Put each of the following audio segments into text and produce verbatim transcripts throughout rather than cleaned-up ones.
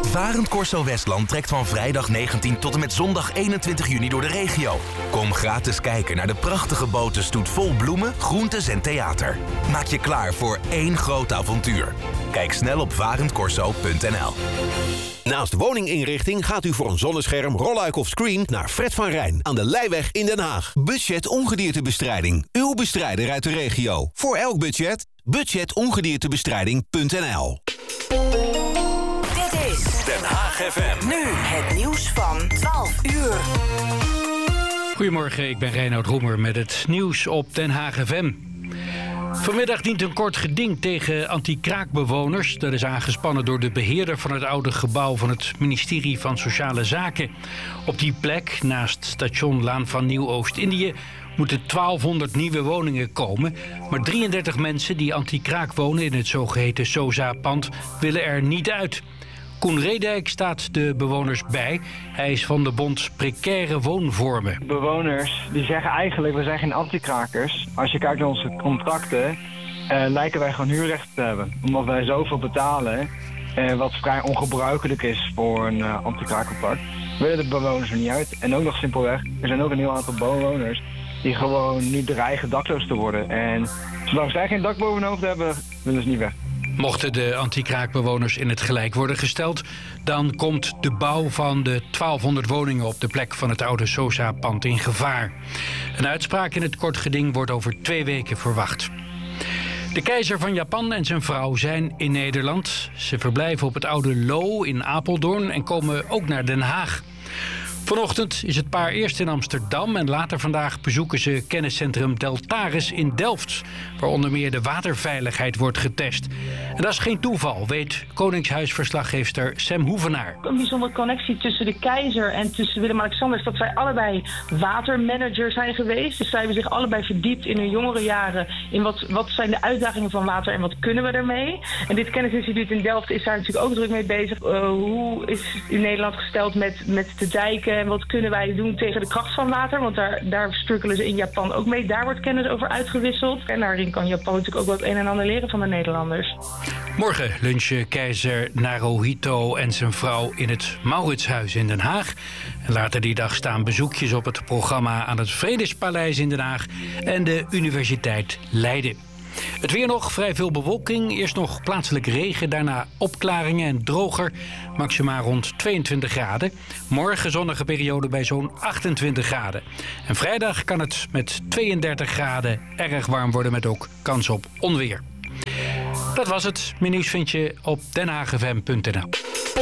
Varend Corso Westland trekt van vrijdag negentien tot en met zondag eenentwintig juni door de regio. Kom gratis kijken naar de prachtige botenstoet vol bloemen, groentes en theater. Maak je klaar voor één groot avontuur. Kijk snel op varend corso punt n l. Naast woninginrichting gaat u voor een zonnescherm, rolluik of screen naar Fred van Rijn aan de Leijweg in Den Haag. Budget ongediertebestrijding. Uw bestrijder uit de regio. Voor elk budget. budget ongediertebestrijding punt n l. Dit is Den Haag F M. Nu het nieuws van twaalf uur. Goedemorgen, ik ben Reinoud Roemer met het nieuws op Den Haag F M. Vanmiddag dient een kort geding tegen anti-kraakbewoners. Dat is aangespannen door de beheerder van het oude gebouw van het ministerie van Sociale Zaken. Op die plek, naast station Laan van Nieuw-Oost-Indië, moeten twaalfhonderd nieuwe woningen komen. Maar drieëndertig mensen die anti-kraak wonen in het zogeheten SOZA-pand willen er niet uit. Koen Redijk staat de bewoners bij. Hij is van de bond Precaire Woonvormen. Bewoners die zeggen eigenlijk, we zijn geen anti-krakers. Als je kijkt naar onze contracten, uh, lijken wij gewoon huurrecht te hebben. Omdat wij zoveel betalen, uh, wat vrij ongebruikelijk is voor een uh, anti-kraakcontract. Willen de bewoners er niet uit. En ook nog simpelweg, er zijn ook een heel aantal bewoners die gewoon nu dreigen dakloos te worden. En zolang zij geen dak boven hun hoofd hebben, willen ze niet weg. Mochten de anti-kraakbewoners in het gelijk worden gesteld, dan komt de bouw van de twaalfhonderd woningen op de plek van het oude SOZA-pand in gevaar. Een uitspraak in het kort geding wordt over twee weken verwacht. De keizer van Japan en zijn vrouw zijn in Nederland. Ze verblijven op het oude Lo in Apeldoorn en komen ook naar Den Haag. Vanochtend is het paar eerst in Amsterdam en later vandaag bezoeken ze kenniscentrum Deltaris in Delft, waar onder meer de waterveiligheid wordt getest. En dat is geen toeval, weet Koningshuisverslaggeefster Sam Hoevenaar. Een bijzondere connectie tussen de keizer en tussen Willem-Alexander is dat zij allebei watermanager zijn geweest. Dus zij hebben zich allebei verdiept in hun jongere jaren in wat, wat zijn de uitdagingen van water en wat kunnen we ermee. En dit kennisinstituut in Delft is daar natuurlijk ook druk mee bezig. Uh, hoe is in Nederland gesteld met, met de dijken? En wat kunnen wij doen tegen de kracht van water? Want daar, daar strukkelen ze in Japan ook mee. Daar wordt kennis over uitgewisseld. En daarin kan Japan natuurlijk ook wat een en ander leren van de Nederlanders. Morgen lunchen keizer Naruhito en zijn vrouw in het Mauritshuis in Den Haag. En later die dag staan bezoekjes op het programma aan het Vredespaleis in Den Haag en de Universiteit Leiden. Het weer nog, vrij veel bewolking. Eerst nog plaatselijk regen, daarna opklaringen en droger. Maxima rond tweeëntwintig graden. Morgen zonnige periode bij zo'n achtentwintig graden. En vrijdag kan het met tweeëndertig graden erg warm worden met ook kans op onweer. Dat was het. Meer nieuws vind je op den haag f m punt n l.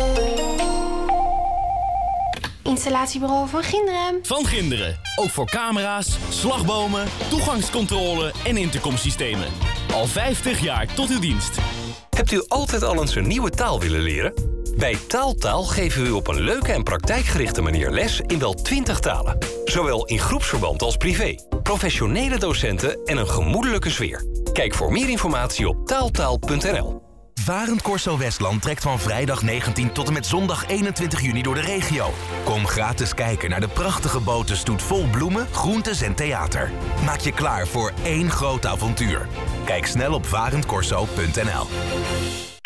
Installatiebureau van Ginderen. Van Ginderen. Ook voor camera's, slagbomen, toegangscontrole en intercomsystemen. Al vijftig jaar tot uw dienst. Hebt u altijd al eens een nieuwe taal willen leren? Bij Taaltaal geven we u op een leuke en praktijkgerichte manier les in wel twintig talen. Zowel in groepsverband als privé. Professionele docenten en een gemoedelijke sfeer. Kijk voor meer informatie op taaltaal punt n l. Varend Corso Westland trekt van vrijdag negentien tot en met zondag eenentwintig juni door de regio. Kom gratis kijken naar de prachtige botenstoet vol bloemen, groentes en theater. Maak je klaar voor één groot avontuur. Kijk snel op varend corso punt n l.